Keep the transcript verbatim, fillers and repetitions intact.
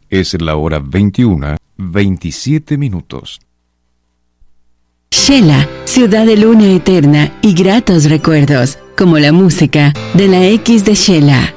Es la hora veintiuna, veintisiete minutos. Shela, ciudad de luna eterna y gratos recuerdos, como la música de la X de Shela.